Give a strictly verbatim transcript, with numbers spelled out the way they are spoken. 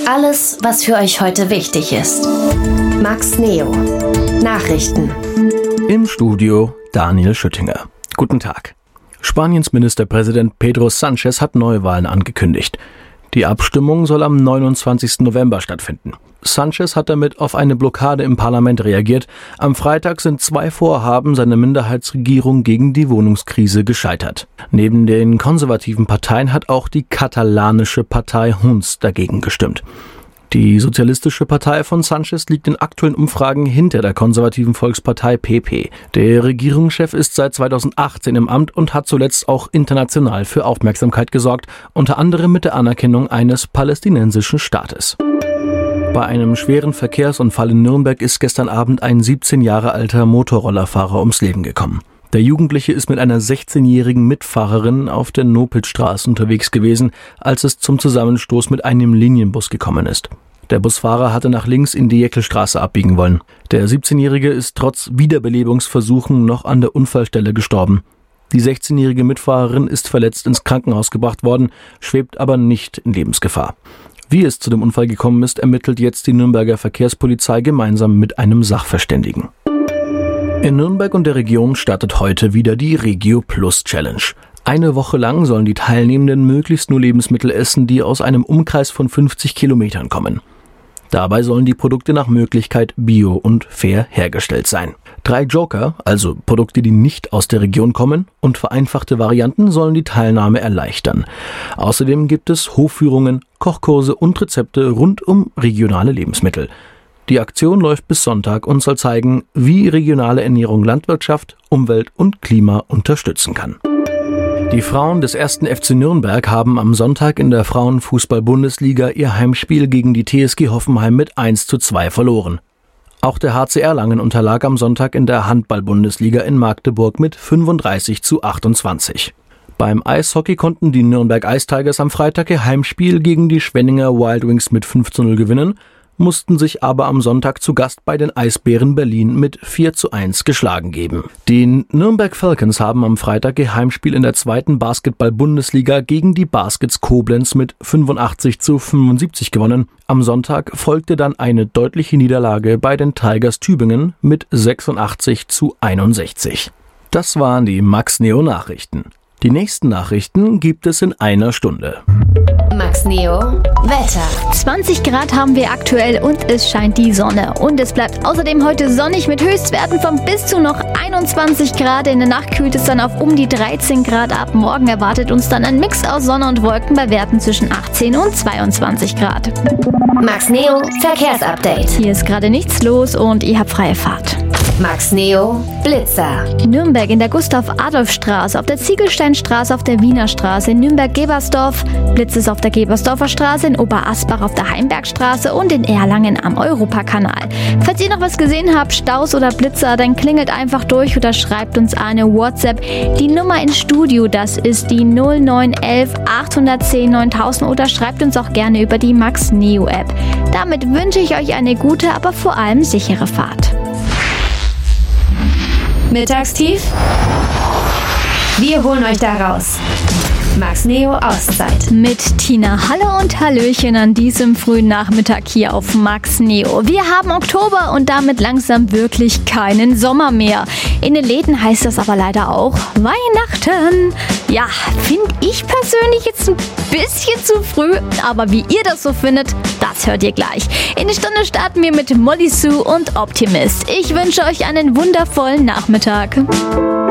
Alles, was für euch heute wichtig ist. Max Neo. Nachrichten. Im Studio Daniel Schüttinger. Guten Tag. Spaniens Ministerpräsident Pedro Sánchez hat Neuwahlen angekündigt. Die Abstimmung soll am neunundzwanzigsten November stattfinden. Sánchez hat damit auf eine Blockade im Parlament reagiert. Am Freitag sind zwei Vorhaben seiner Minderheitsregierung gegen die Wohnungskrise gescheitert. Neben den konservativen Parteien hat auch die katalanische Partei Junts dagegen gestimmt. Die Sozialistische Partei von Sánchez liegt in aktuellen Umfragen hinter der konservativen Volkspartei P P. Der Regierungschef ist seit zweitausendachtzehn im Amt und hat zuletzt auch international für Aufmerksamkeit gesorgt, unter anderem mit der Anerkennung eines palästinensischen Staates. Bei einem schweren Verkehrsunfall in Nürnberg ist gestern Abend ein siebzehn Jahre alter Motorrollerfahrer ums Leben gekommen. Der Jugendliche ist mit einer sechzehnjährigen Mitfahrerin auf der Nopelstraße unterwegs gewesen, als es zum Zusammenstoß mit einem Linienbus gekommen ist. Der Busfahrer hatte nach links in die Jäckelstraße abbiegen wollen. Der siebzehnjährige ist trotz Wiederbelebungsversuchen noch an der Unfallstelle gestorben. Die sechzehnjährige Mitfahrerin ist verletzt ins Krankenhaus gebracht worden, schwebt aber nicht in Lebensgefahr. Wie es zu dem Unfall gekommen ist, ermittelt jetzt die Nürnberger Verkehrspolizei gemeinsam mit einem Sachverständigen. In Nürnberg und der Region startet heute wieder die Regio Plus Challenge. Eine Woche lang sollen die Teilnehmenden möglichst nur Lebensmittel essen, die aus einem Umkreis von fünfzig Kilometern kommen. Dabei sollen die Produkte nach Möglichkeit bio und fair hergestellt sein. Drei Joker, also Produkte, die nicht aus der Region kommen, und vereinfachte Varianten sollen die Teilnahme erleichtern. Außerdem gibt es Hofführungen, Kochkurse und Rezepte rund um regionale Lebensmittel. Die Aktion läuft bis Sonntag und soll zeigen, wie regionale Ernährung Landwirtschaft, Umwelt und Klima unterstützen kann. Die Frauen des ersten F C Nürnberg haben am Sonntag in der Frauenfußball-Bundesliga ihr Heimspiel gegen die T S G Hoffenheim mit eins zu zwei verloren. Auch der H C Erlangen unterlag am Sonntag in der Handball-Bundesliga in Magdeburg mit fünfunddreißig zu achtundzwanzig. Beim Eishockey konnten die Nürnberg Ice Tigers am Freitag ihr Heimspiel gegen die Schwenninger Wild Wings mit fünf zu null gewinnen, mussten sich aber am Sonntag zu Gast bei den Eisbären Berlin mit vier zu eins geschlagen geben. Die Nürnberg Falcons haben am Freitag ihr Heimspiel in der zweiten Basketball-Bundesliga gegen die Baskets Koblenz mit fünfundachtzig zu fünfundsiebzig gewonnen. Am Sonntag folgte dann eine deutliche Niederlage bei den Tigers Tübingen mit sechsundachtzig zu einundsechzig. Das waren die Max Neo Nachrichten. Die nächsten Nachrichten gibt es in einer Stunde. Max Neo Wetter. zwanzig Grad haben wir aktuell und es scheint die Sonne. Und es bleibt außerdem heute sonnig mit Höchstwerten von bis zu noch einundzwanzig Grad. In der Nacht kühlt es dann auf um die dreizehn Grad ab. Morgen erwartet uns dann ein Mix aus Sonne und Wolken bei Werten zwischen achtzehn und zweiundzwanzig Grad. Max Neo Verkehrsupdate. Hier ist gerade nichts los und ihr habt freie Fahrt. Max Neo Blitzer. Nürnberg in der Gustav-Adolf-Straße, auf der Ziegelsteinstraße, auf der Wiener Straße, in Nürnberg-Gebersdorf, Blitz ist auf der Gebersdorfer Straße, in Oberasbach auf der Heimbergstraße und in Erlangen am Europakanal. Falls ihr noch was gesehen habt, Staus oder Blitzer, dann klingelt einfach durch oder schreibt uns eine WhatsApp. Die Nummer ins Studio, das ist die null neun eins eins acht eins null neuntausend oder schreibt uns auch gerne über die Max Neo App. Damit wünsche ich euch eine gute, aber vor allem sichere Fahrt. Mittagstief? Wir holen euch da raus. Max Neo Auszeit. Mit Tina. Hallo und Hallöchen an diesem frühen Nachmittag hier auf Max Neo. Wir haben Oktober und damit langsam wirklich keinen Sommer mehr. In den Läden heißt das aber leider auch Weihnachten. Ja, finde ich persönlich jetzt ein bisschen zu früh, aber wie ihr das so findet, das hört ihr gleich. In der Stunde starten wir mit Molly Sue und Optimist. Ich wünsche euch einen wundervollen Nachmittag.